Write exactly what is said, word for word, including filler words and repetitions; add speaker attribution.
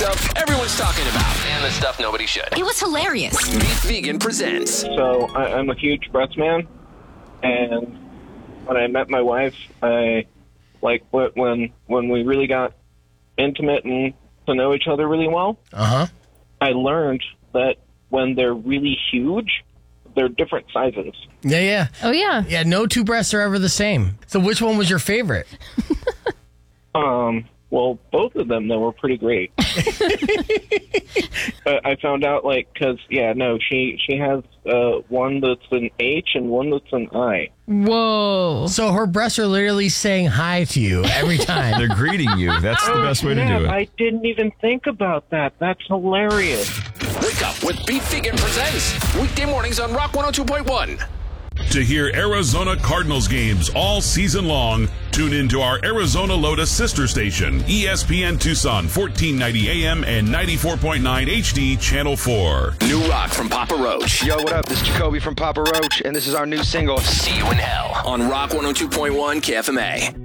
Speaker 1: stuff everyone's talking about and the stuff nobody should.
Speaker 2: It was hilarious.
Speaker 1: Beef Vegan presents.
Speaker 3: So I, I'm a huge breast man, and when I met my wife, I like when when we really got intimate and to know each other really well.
Speaker 4: Uh huh.
Speaker 3: I learned that when they're really huge, they're different sizes.
Speaker 4: Yeah, yeah.
Speaker 5: Oh, yeah.
Speaker 4: Yeah, no two breasts are ever the same. So which one was your favorite?
Speaker 3: Um. Well, both of them, though, were pretty great. But I found out, like, because, yeah, no, she, she has uh, one that's an H and one that's an I.
Speaker 5: Whoa.
Speaker 4: So her breasts are literally saying hi to you every time.
Speaker 6: They're greeting you. That's the best way to do it.
Speaker 3: I didn't even think about that. That's hilarious.
Speaker 1: Wake up with Beef Vegan presents. Weekday mornings on Rock one oh two point one.
Speaker 7: To hear Arizona Cardinals games all season long, tune in to our Arizona Lotus sister station, E S P N Tucson, fourteen ninety A M and ninety-four point nine H D, Channel four.
Speaker 1: New rock from Papa Roach.
Speaker 8: Yo, what up? This is Jacoby from Papa Roach, and this is our new single,
Speaker 1: See You in Hell, on Rock one oh two point one K F M A.